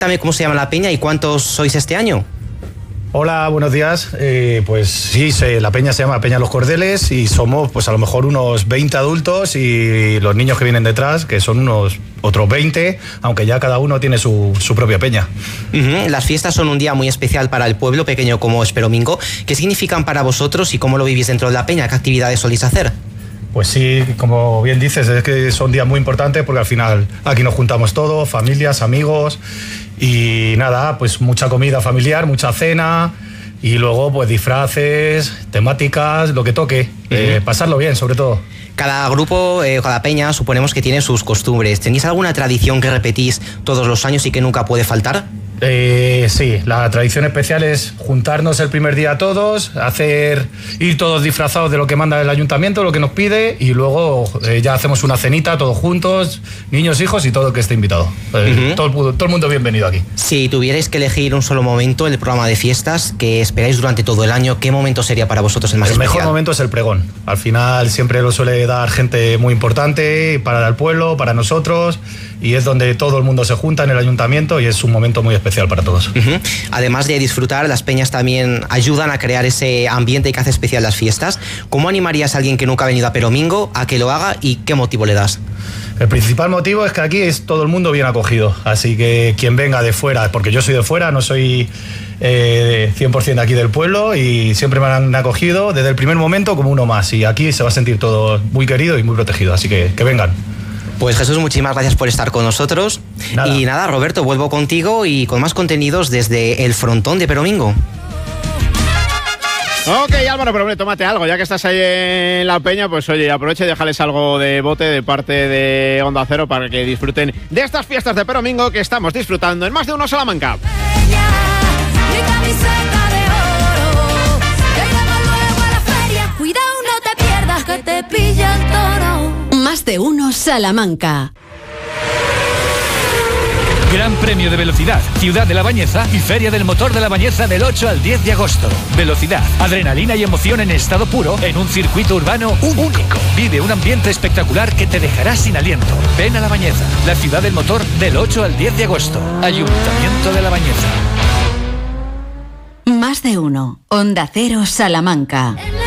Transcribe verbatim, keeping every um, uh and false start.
Cuéntame cómo se llama la peña y cuántos sois este año. Hola, buenos días. Eh, pues sí, se, la peña se llama Peña Los Cordeles y somos pues a lo mejor unos veinte adultos y los niños que vienen detrás, que son unos otros veinte, aunque ya cada uno tiene su, su propia peña. Uh-huh. Las fiestas son un día muy especial para el pueblo pequeño como es Peromingo. ¿Qué significan para vosotros y cómo lo vivís dentro de la peña? ¿Qué actividades soléis hacer? Pues sí, como bien dices, es que son días muy importantes porque al final aquí nos juntamos todos, familias, amigos y nada, pues mucha comida familiar, mucha cena y luego pues disfraces, temáticas, lo que toque, uh-huh. eh, pasarlo bien sobre todo. Cada grupo, eh, cada peña, suponemos que tiene sus costumbres. ¿Tenéis alguna tradición que repetís todos los años y que nunca puede faltar? Eh, sí, la tradición especial es juntarnos el primer día todos, hacer ir todos disfrazados de lo que manda el ayuntamiento, lo que nos pide, y luego eh, ya hacemos una cenita todos juntos, niños, hijos y todo el que esté invitado. Eh, uh-huh. todo, el, todo el mundo bienvenido aquí. Si tuvierais que elegir un solo momento en el programa de fiestas que esperáis durante todo el año, ¿qué momento sería para vosotros el más el especial? El mejor momento es el pregón. Al final siempre lo suele dar gente muy importante para el pueblo, para nosotros, y es donde todo el mundo se junta en el ayuntamiento y es un momento muy especial para todos. Uh-huh. Además de disfrutar, las peñas también ayudan a crear ese ambiente que hace especial las fiestas. ¿Cómo animarías a alguien que nunca ha venido a Peromingo a que lo haga y qué motivo le das? El principal motivo es que aquí es todo el mundo bien acogido, así que quien venga de fuera, porque yo soy de fuera, no soy eh, cien por ciento de aquí del pueblo y siempre me han acogido desde el primer momento como uno más y aquí se va a sentir todo muy querido y muy protegido, así que que vengan. Pues Jesús, muchísimas gracias por estar con nosotros. Nada. Y nada, Roberto, vuelvo contigo y con más contenidos desde el frontón de Peromingo. Ok, Álvaro, pero hombre, tómate algo, ya que estás ahí en la peña, pues oye, aprovecha y déjales algo de bote de parte de Onda Cero para que disfruten de estas fiestas de Peromingo que estamos disfrutando en Más de Uno Salamanca. Cuidado, no te pierdas que te pilla el toro. Más de Uno Salamanca. Gran Premio de Velocidad, Ciudad de la Bañeza y Feria del Motor de la Bañeza del ocho al diez de agosto. Velocidad, adrenalina y emoción en estado puro en un circuito urbano único. Vive un ambiente espectacular que te dejará sin aliento. Ven a La Bañeza, la Ciudad del Motor del ocho al diez de agosto. Ayuntamiento de La Bañeza. Más de Uno, Onda Cero Salamanca.